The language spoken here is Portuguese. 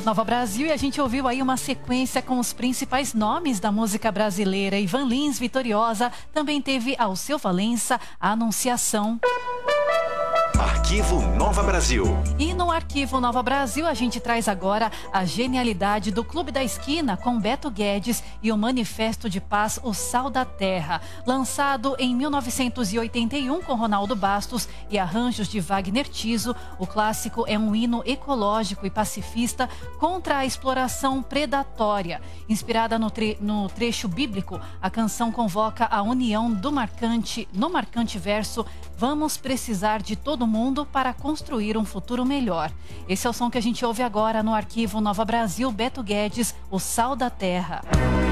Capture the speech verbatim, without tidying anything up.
Nova Brasil, e a gente ouviu aí uma sequência com os principais nomes da música brasileira. Ivan Lins, Vitoriosa, também teve Alceu Valença, Anunciação. Arquivo Nova Brasil. E no Arquivo Nova Brasil, a gente traz agora a genialidade do Clube da Esquina com Beto Guedes e o Manifesto de Paz, O Sal da Terra. Lançado em mil novecentos e oitenta e um com Ronaldo Bastos e arranjos de Wagner Tiso, o clássico é um hino ecológico e pacifista contra a exploração predatória. Inspirada no, tre no trecho bíblico, a canção convoca a união do marcante, no marcante verso: vamos precisar de todo mundo para construir um futuro melhor. Esse é o som que a gente ouve agora no Arquivo Nova Brasil, Beto Guedes, O Sal da Terra.